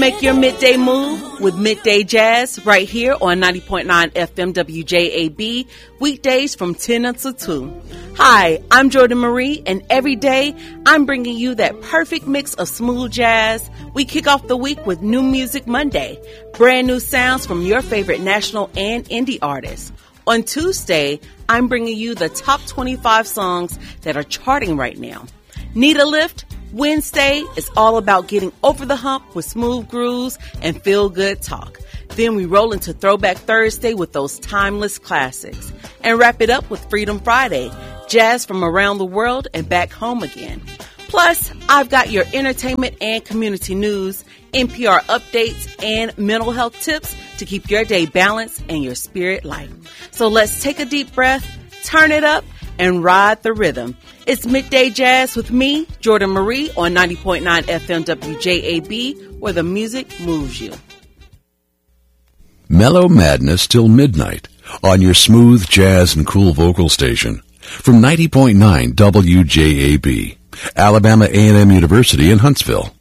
Make your midday move with Midday Jazz right here on 90.9 FM WJAB, weekdays from 10 until 2. Hi, I'm Jordan Marie, and every day I'm bringing you that perfect mix of smooth jazz. We kick off the week with New Music Monday, brand new sounds from your favorite national and indie artists. On Tuesday, I'm bringing you the top 25 songs that are charting right now. Need a lift? Wednesday is all about getting over the hump with smooth grooves and feel-good talk. Then we roll into Throwback Thursday with those timeless classics. And wrap it up with Freedom Friday, jazz from around the world and back home again. Plus, I've got your entertainment and community news, NPR updates, and mental health tips to keep your day balanced and your spirit light. So let's take a deep breath, turn it up, and ride the rhythm. It's Midday Jazz with me, Jordan Marie, on 90.9 FM WJAB, where the music moves you. Mellow madness till midnight on your smooth jazz and cool vocal station from 90.9 WJAB, Alabama A&M University in Huntsville.